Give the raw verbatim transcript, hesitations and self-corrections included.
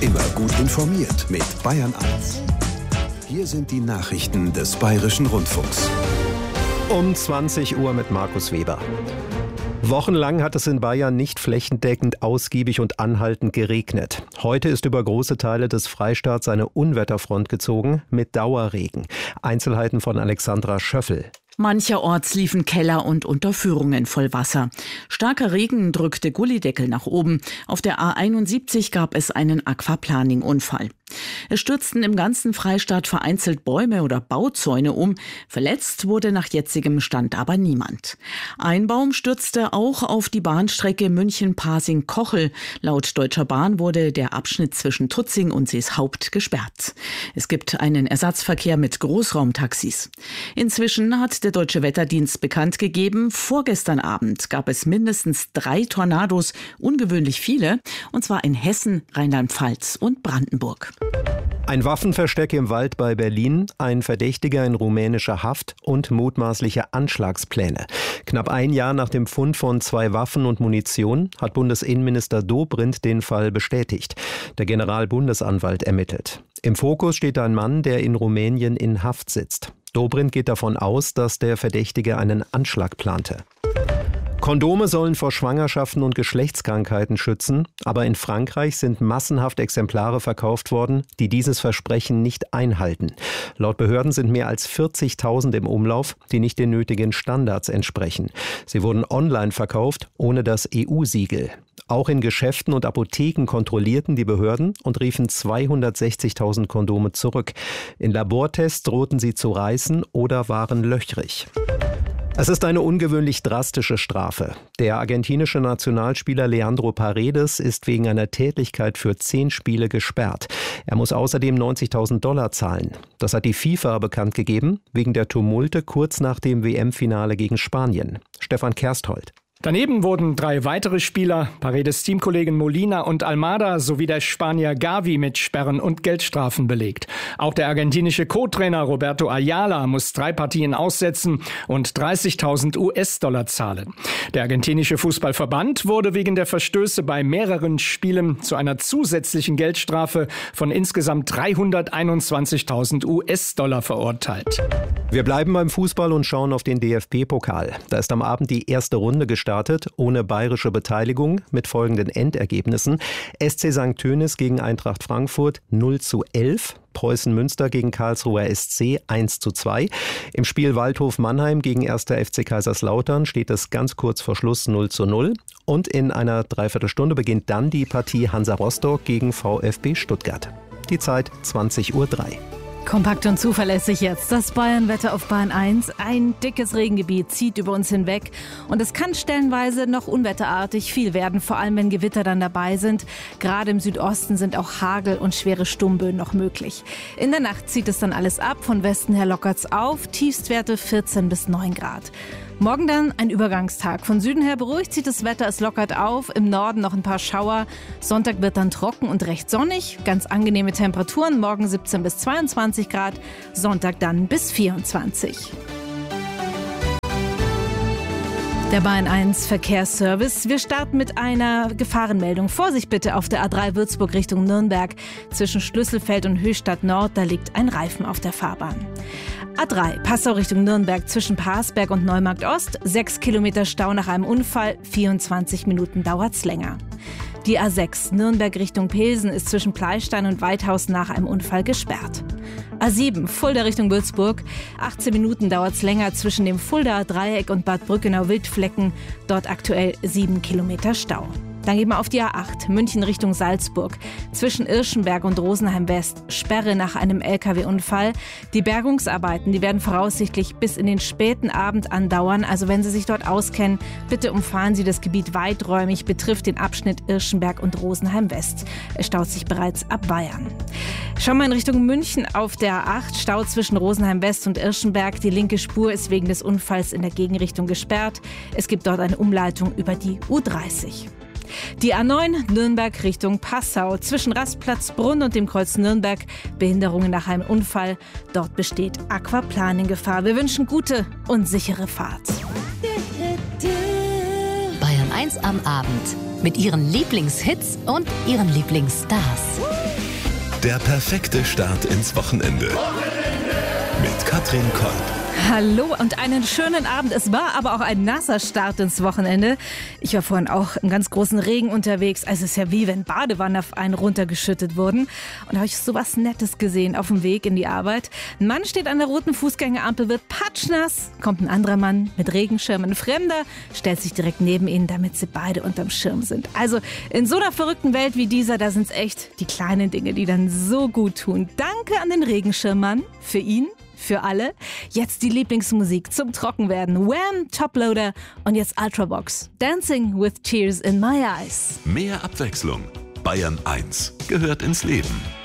Immer gut informiert mit Bayern eins. Hier sind die Nachrichten des Bayerischen Rundfunks. Um zwanzig Uhr mit Markus Weber. Wochenlang hat es in Bayern nicht flächendeckend, ausgiebig und anhaltend geregnet. Heute ist über große Teile des Freistaats eine Unwetterfront gezogen mit Dauerregen. Einzelheiten von Alexandra Schöffel. Mancherorts liefen Keller und Unterführungen voll Wasser. Starker Regen drückte Gullydeckel nach oben. Auf der A einundsiebzig gab es einen Aquaplaning-Unfall. Es stürzten im ganzen Freistaat vereinzelt Bäume oder Bauzäune um. Verletzt wurde nach jetzigem Stand aber niemand. Ein Baum stürzte auch auf die Bahnstrecke München-Pasing-Kochel. Laut Deutscher Bahn wurde der Abschnitt zwischen Tutzing und Seeshaupt gesperrt. Es gibt einen Ersatzverkehr mit Großraumtaxis. Inzwischen hat der Deutsche Wetterdienst bekannt gegeben, vorgestern Abend gab es mindestens drei Tornados, ungewöhnlich viele, und zwar in Hessen, Rheinland-Pfalz und Brandenburg. Ein Waffenversteck im Wald bei Berlin, ein Verdächtiger in rumänischer Haft und mutmaßliche Anschlagspläne. Knapp ein Jahr nach dem Fund von zwei Waffen und Munition hat Bundesinnenminister Dobrindt den Fall bestätigt. Der Generalbundesanwalt ermittelt. Im Fokus steht ein Mann, der in Rumänien in Haft sitzt. Dobrindt geht davon aus, dass der Verdächtige einen Anschlag plante. Kondome sollen vor Schwangerschaften und Geschlechtskrankheiten schützen, aber in Frankreich sind massenhaft Exemplare verkauft worden, die dieses Versprechen nicht einhalten. Laut Behörden sind mehr als vierzigtausend im Umlauf, die nicht den nötigen Standards entsprechen. Sie wurden online verkauft, ohne das E U-Siegel. Auch in Geschäften und Apotheken kontrollierten die Behörden und riefen zweihundertsechzigtausend Kondome zurück. In Labortests drohten sie zu reißen oder waren löchrig. Es ist eine ungewöhnlich drastische Strafe. Der argentinische Nationalspieler Leandro Paredes ist wegen einer Tätlichkeit für zehn Spiele gesperrt. Er muss außerdem neunzigtausend Dollar zahlen. Das hat die FIFA bekannt gegeben, wegen der Tumulte kurz nach dem W M-Finale gegen Spanien. Stefan Kersthold. Daneben wurden drei weitere Spieler, Paredes Teamkollegen Molina und Almada sowie der Spanier Gavi mit Sperren und Geldstrafen belegt. Auch der argentinische Co-Trainer Roberto Ayala muss drei Partien aussetzen und dreißigtausend US-Dollar zahlen. Der argentinische Fußballverband wurde wegen der Verstöße bei mehreren Spielen zu einer zusätzlichen Geldstrafe von insgesamt dreihunderteinundzwanzigtausend US-Dollar verurteilt. Wir bleiben beim Fußball und schauen auf den D F B-Pokal. Da ist am Abend die erste Runde gestartet. Ohne bayerische Beteiligung mit folgenden Endergebnissen. S C Sankt Tönis gegen Eintracht Frankfurt null zu elf. Preußen Münster gegen Karlsruher S C eins zu zwei. Im Spiel Waldhof Mannheim gegen erster F C Kaiserslautern steht es ganz kurz vor Schluss null zu null. Und in einer Dreiviertelstunde beginnt dann die Partie Hansa Rostock gegen VfB Stuttgart. Die Zeit zwanzig Uhr drei. Kompakt und zuverlässig jetzt das Bayern-Wetter auf Bayern eins. Ein dickes Regengebiet zieht über uns hinweg und es kann stellenweise noch unwetterartig viel werden, vor allem wenn Gewitter dann dabei sind. Gerade im Südosten sind auch Hagel und schwere Sturmböen noch möglich. In der Nacht zieht es dann alles ab, von Westen her lockert's auf, Tiefstwerte vierzehn bis neun Grad. Morgen dann ein Übergangstag. Von Süden her beruhigt sich das Wetter, es lockert auf. Im Norden noch ein paar Schauer. Sonntag wird dann trocken und recht sonnig. Ganz angenehme Temperaturen. Morgen siebzehn bis zweiundzwanzig Grad. Sonntag dann bis vierundzwanzig. Der Bayern eins Verkehrsservice. Wir starten mit einer Gefahrenmeldung. Vorsicht bitte auf der A drei Würzburg Richtung Nürnberg. Zwischen Schlüsselfeld und Höchstadt Nord, da liegt ein Reifen auf der Fahrbahn. A drei Passau Richtung Nürnberg zwischen Parsberg und Neumarkt Ost. Sechs Kilometer Stau nach einem Unfall. vierundzwanzig Minuten dauert's länger. Die A sechs Nürnberg Richtung Pilsen ist zwischen Pleistein und Weidhaus nach einem Unfall gesperrt. A sieben Fulda Richtung Würzburg. achtzehn Minuten dauert's länger zwischen dem Fuldaer Dreieck und Bad Brückenau-Wildflecken. Dort aktuell sieben Kilometer Stau. Dann gehen wir auf die A acht, München Richtung Salzburg. Zwischen Irschenberg und Rosenheim West, Sperre nach einem L K W-Unfall. Die Bergungsarbeiten, die werden voraussichtlich bis in den späten Abend andauern. Also wenn Sie sich dort auskennen, bitte umfahren Sie das Gebiet weiträumig, betrifft den Abschnitt Irschenberg und Rosenheim West. Es staut sich bereits ab Bayern. Schauen wir in Richtung München auf der A acht, Stau zwischen Rosenheim West und Irschenberg. Die linke Spur ist wegen des Unfalls in der Gegenrichtung gesperrt. Es gibt dort eine Umleitung über die U dreißig. Die A neun Nürnberg Richtung Passau. Zwischen Rastplatzbrunn und dem Kreuz Nürnberg Behinderungen nach einem Unfall. Dort besteht Aquaplaning-Gefahr. Wir wünschen gute und sichere Fahrt. Bayern eins am Abend. Mit ihren Lieblingshits und ihren Lieblingsstars. Der perfekte Start ins Wochenende. Mit Katrin Kolb. Hallo und einen schönen Abend. Es war aber auch ein nasser Start ins Wochenende. Ich war vorhin auch im ganz großen Regen unterwegs. Also es ist ja wie wenn Badewannen auf einen runtergeschüttet wurden. Und da habe ich so was Nettes gesehen auf dem Weg in die Arbeit. Ein Mann steht an der roten Fußgängerampel, wird patschnass. Kommt ein anderer Mann mit Regenschirm. Ein Fremder stellt sich direkt neben ihn, damit sie beide unterm Schirm sind. Also in so einer verrückten Welt wie dieser, da sind es echt die kleinen Dinge, die dann so gut tun. Danke an den Regenschirmmann. Für ihn. Für alle. Jetzt die Lieblingsmusik zum Trockenwerden. Wham! Toploader und jetzt Ultravox. Dancing with Tears in My Eyes. Mehr Abwechslung. Bayern eins gehört ins Leben.